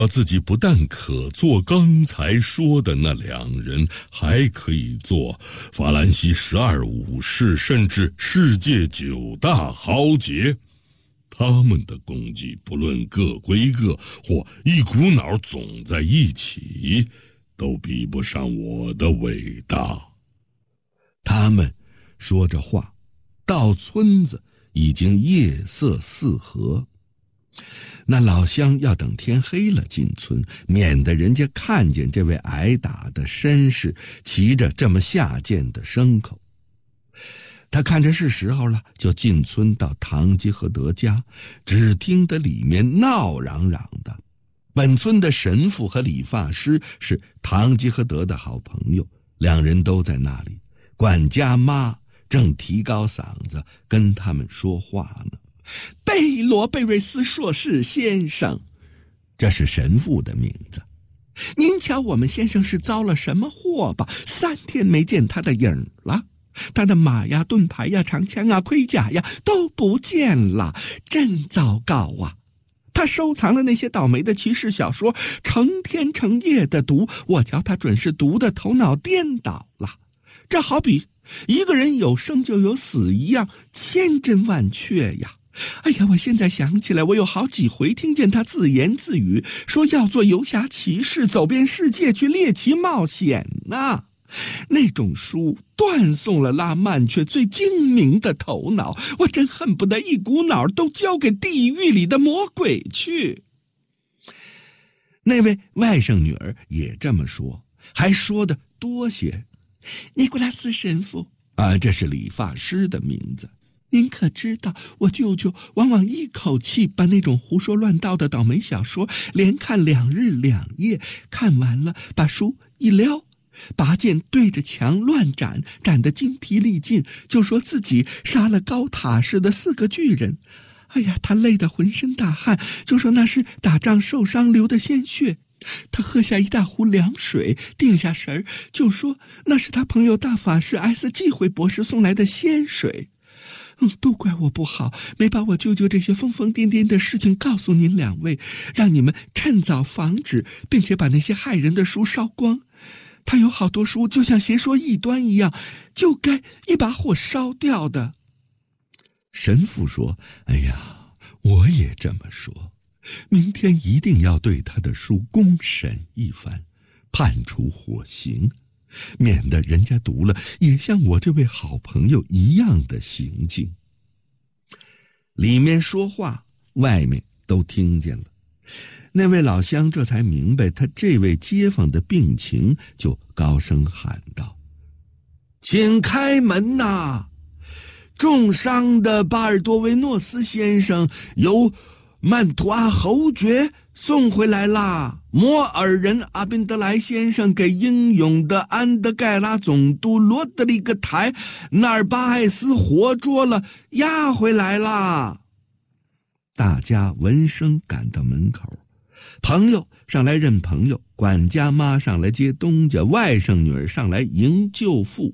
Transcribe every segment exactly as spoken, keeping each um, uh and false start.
自己不但可做刚才说的那两人，还可以做法兰西十二武士，甚至世界九大豪杰。他们的功绩不论各归各，或一股脑总在一起，都比不上我的伟大。 他们说着话，到村子已经夜色四合。那老乡要等天黑了进村，免得人家看见这位挨打的绅士骑着这么下贱的牲口。他看着是时候了，就进村到堂吉诃德家，只听得里面闹嚷嚷的。本村的神父和理发师是堂吉诃德的好朋友，两人都在那里。管家妈正提高嗓子跟他们说话呢。贝罗贝瑞斯硕士先生，这是神父的名字。您瞧我们先生是遭了什么祸吧？三天没见他的影了，他的马呀、盾牌呀、长枪啊、盔甲呀都不见了，真糟糕啊！他收藏了那些倒霉的骑士小说，成天成夜的读，我瞧他准是读的头脑颠倒了。这好比一个人有生就有死一样，千真万确呀。哎呀，我现在想起来，我有好几回听见他自言自语，说要做游侠骑士，走遍世界去猎奇冒险呢。那种书断送了拉曼却最精明的头脑，我真恨不得一股脑都交给地狱里的魔鬼去。那位外甥女儿也这么说，还说的多些。尼古拉斯神父啊，这是理发师的名字。您可知道，我舅舅往往一口气把那种胡说乱道的倒霉小说连看两日两夜，看完了把书一撩，拔剑对着墙乱斩，斩得精疲力尽，就说自己杀了高塔似的四个巨人。哎呀，他累得浑身大汗，就说那是打仗受伤流的鲜血。他喝下一大壶凉水，定下神儿，就说那是他朋友大法师 S 忌讳博士送来的仙水。嗯，都怪我不好，没把我舅舅这些疯疯癫癫的事情告诉您两位，让你们趁早防止，并且把那些害人的书烧光。他有好多书就像邪说异端一样，就该一把火烧掉的。神父说，哎呀，我也这么说，明天一定要对他的书公审一番，判处火刑，免得人家读了也像我这位好朋友一样的行径。里面说话，外面都听见了。那位老乡这才明白他这位街坊的病情，就高声喊道，请开门呐！重伤的巴尔多维诺斯先生由曼图阿侯爵送回来啦。摩尔人阿宾德莱先生给英勇的安德盖拉总督罗德里格台纳尔巴艾斯活捉了，押回来啦。大家闻声赶到门口，朋友上来认朋友，管家妈上来接东家，外甥女儿上来迎舅父。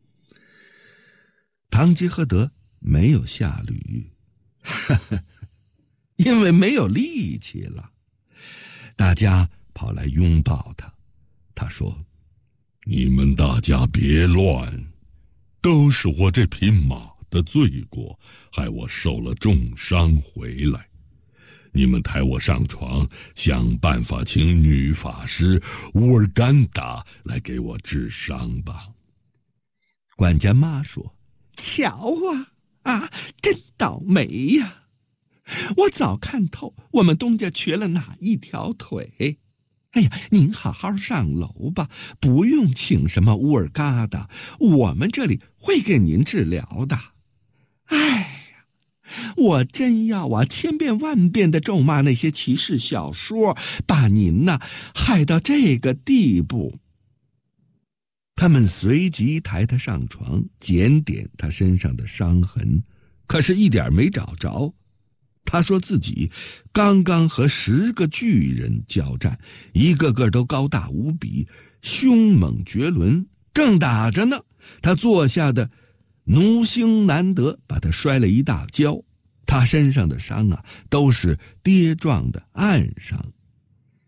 堂吉诃德没有下驴，呵呵，因为没有力气了。大家跑来拥抱他，他说， 你们大家别乱，都是我这匹马的罪过，害我受了重伤回来。你们抬我上床，想办法请女法师乌尔干达来给我治伤吧。 管家妈说，瞧啊啊，真倒霉呀！我早看透我们东家瘸了哪一条腿。哎呀，您好好上楼吧，不用请什么乌尔嘎达，我们这里会给您治疗的。哎呀，我真要啊千遍万遍的咒骂那些骑士小说，把您呐害到这个地步。他们随即抬他上床，检点他身上的伤痕，可是一点没找着。他说自己刚刚和十个巨人交战，一个个都高大无比，凶猛绝伦，正打着呢，他坐下的奴星难得把他摔了一大跤，他身上的伤啊都是跌撞的暗伤。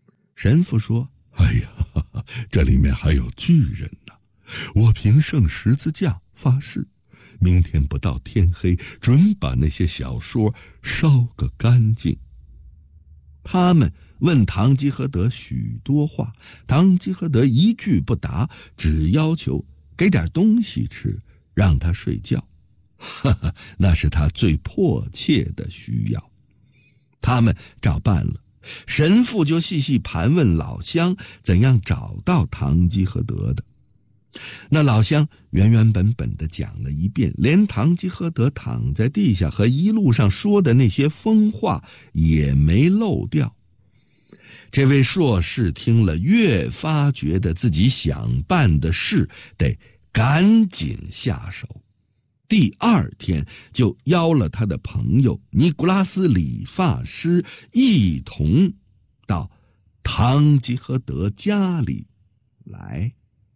神父说： 哎呀，这里面还有巨人呢！我凭圣十字架发誓，明天不到天黑，准把那些小说烧个干净。 他们问堂吉诃德许多话，堂吉诃德一句不答，只要求给点东西吃，让他睡觉。哈哈，那是他最迫切的需要。他们照办了，神父就细细盘问老乡怎样找到堂吉诃德的。那老乡原原本本地讲了一遍，连堂吉诃德躺在地下和一路上说的那些疯话也没漏掉。这位硕士听了，越发觉得自己想办的事得赶紧下手。第二天就邀了他的朋友尼古拉斯理发师一同到堂吉诃德家里来。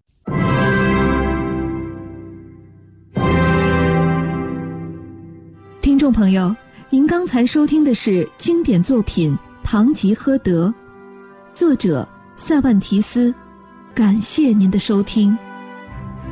听众朋友，您刚才收听的是经典作品《堂吉诃德》，作者塞万提斯，感谢您的收听。